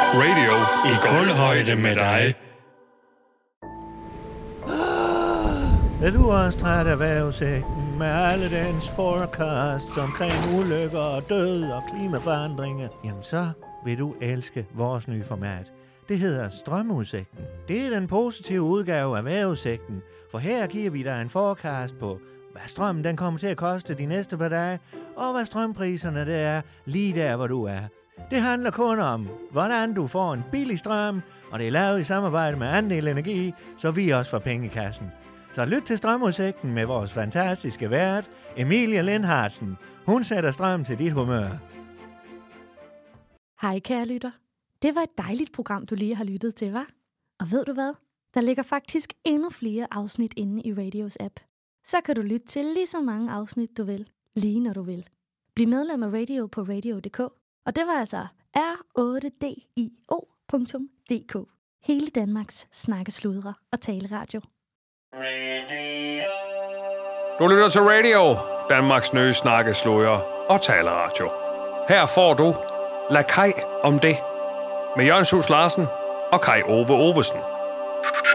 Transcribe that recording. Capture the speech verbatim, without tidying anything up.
Radio i kulhøjde med dig. Er du også træt af vejrudsigten med alle dens forecasts omkring ulykker og død og klimaforandringer? Jamen så vil du elske vores nye format. Det hedder Strømudsigten. Det er den positive udgave af vejrudsigten, for her giver vi dig en forecast på, hvad strømmen den kommer til at koste de næste par dage, og hvad strømpriserne det er lige der, hvor du er. Det handler kun om, hvordan du får en billig strøm, og det er lavet i samarbejde med Andel Energi, så vi også får penge i kassen. Så lyt til Strømudsigten med vores fantastiske vært, Emilie Lindhartsen. Hun sætter strøm til dit humør. Hej kære lytter. Det var et dejligt program, du lige har lyttet til, hva'? Og ved du hvad? Der ligger faktisk endnu flere afsnit inde i Radios app. Så kan du lytte til lige så mange afsnit, du vil, lige når du vil. Bliv medlem af Radio på radio punktum d k. Og det var altså r otte d i o punktum d k. Hele Danmarks snakkesludre og taleradio. Du lytter til Radio, Danmarks nye snakkesludre og taleradio. Her får du La Kai om det med Jørgen Sus Larsen og Kai Ove Ovesen.